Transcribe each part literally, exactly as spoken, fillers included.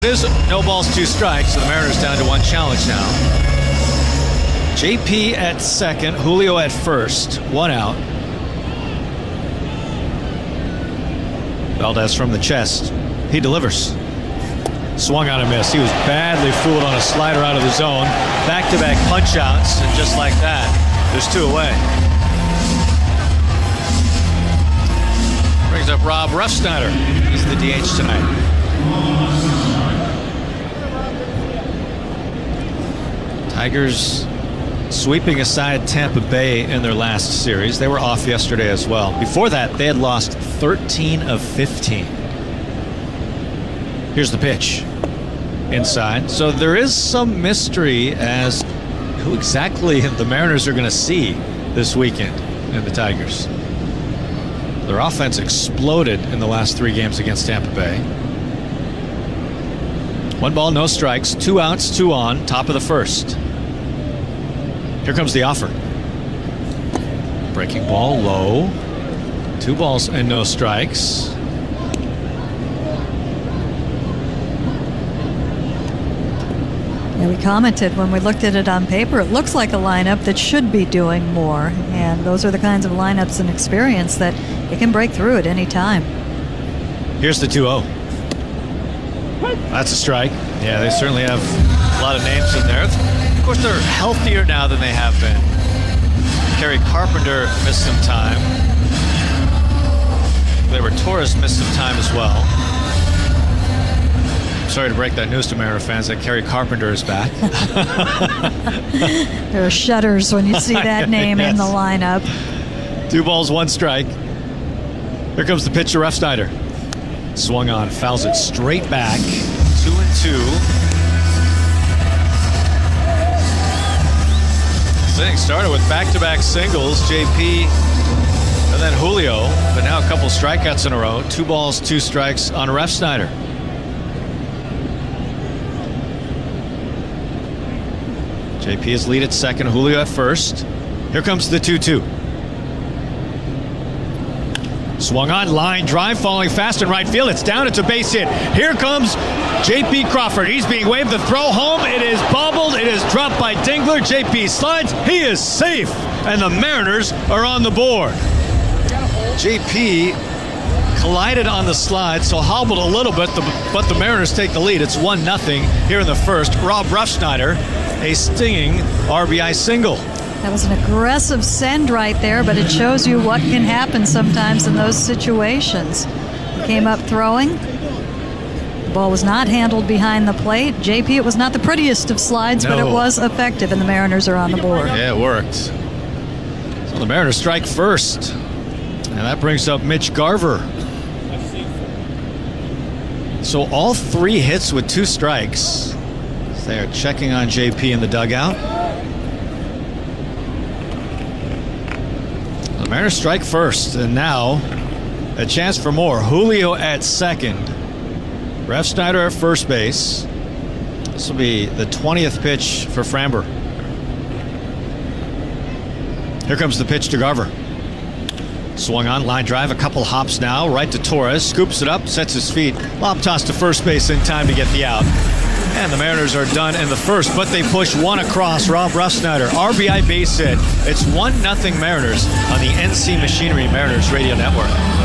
It is no balls, two strikes, so the Mariners down to one challenge now. J P at second, Julio at first, one out. Valdez from the chest. He delivers. Swung on a miss. He was badly fooled on a slider out of the zone. Back-to-back punch-outs, and just like that, there's two away. Brings up Rob Refsnyder. He's the D H tonight. Tigers sweeping aside Tampa Bay in their last series. They were off yesterday as well. Before that, they had lost thirteen of fifteen. Here's the pitch. Inside. So there is some mystery as who exactly the Mariners are going to see this weekend in the Tigers. Their offense exploded in the last three games against Tampa Bay. One ball, no strikes, two outs, two on, top of the first. Here comes the offer. Breaking ball low. Two balls and no strikes. Yeah, we commented when we looked at it on paper, it looks like a lineup that should be doing more. And those are the kinds of lineups and experience that it can break through at any time. Here's the two oh. That's a strike. Yeah, they certainly have a lot of names in there. Of course, they're healthier now than they have been. Kerry Carpenter missed some time. Gleyber Torres missed some time as well. Sorry to break that news to Mariner fans that Kerry Carpenter is back. There are shudders when you see that name yes. in the lineup. Two balls, one strike. Here comes the pitch to Refsnyder. Swung on, fouls it straight back. Two and two. This inning started with back-to-back singles, J P and then Julio, but now a couple strikeouts in a row. Two balls, two strikes on Refsnyder. J P is lead at second, Julio at first. Here comes the two two. Swung on, line drive, falling fast in right field. It's down, it's a base hit. Here comes J P Crawford. He's being waved, the throw home. It is bobbled, it is dropped by Dingler. J P slides, he is safe, and the Mariners are on the board. J P collided on the slide, so hobbled a little bit, but the Mariners take the lead. It's one nothing here in the first. Rob Refsnyder, a stinging R B I single. That was an aggressive send right there, but it shows you what can happen sometimes in those situations. He came up throwing. The ball was not handled behind the plate. J P, it was not the prettiest of slides, no. but it was effective, and the Mariners are on the board. Yeah, it worked. So the Mariners strike first, and that brings up Mitch Garver. So all three hits with two strikes. They are checking on J P in the dugout. The Mariners strike first, and now a chance for more. Julio at second. Refsnyder at first base. This will be the twentieth pitch for Framber. Here comes the pitch to Garver. Swung on, line drive, a couple hops now, right to Torres, scoops it up, sets his feet, lob toss to first base in time to get the out. And the Mariners are done in the first, but they push one across. Rob Refsnyder, R B I base hit. It's one nothing Mariners on the N C Machinery Mariners Radio Network.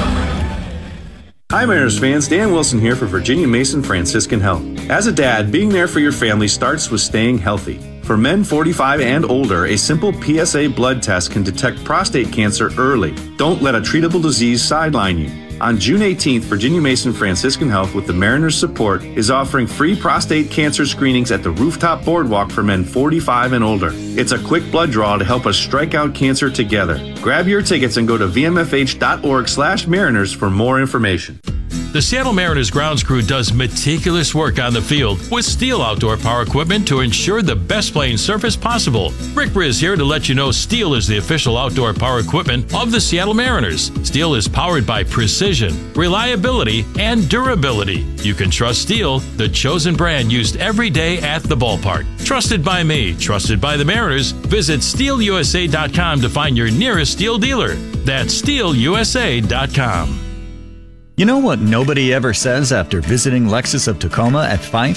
Hi Mariners fans, Dan Wilson here for Virginia Mason Franciscan Health. As a dad, being there for your family starts with staying healthy. For men forty-five and older, a simple P S A blood test can detect prostate cancer early. Don't let a treatable disease sideline you. On June eighteenth, Virginia Mason Franciscan Health, with the Mariners' support, is offering free prostate cancer screenings at the Rooftop Boardwalk for men forty-five and older. It's a quick blood draw to help us strike out cancer together. Grab your tickets and go to v m f h dot org slash mariners for more information. The Seattle Mariners grounds crew does meticulous work on the field with Steel outdoor power equipment to ensure the best playing surface possible. Rick Briz here to let you know Steel is the official outdoor power equipment of the Seattle Mariners. Steel is powered by precision, reliability, and durability. You can trust Steel, the chosen brand used every day at the ballpark. Trusted by me, trusted by the Mariners. Visit steel u s a dot com to find your nearest Steel dealer. That's steel u s a dot com. You know what nobody ever says after visiting Lexus of Tacoma at Fife?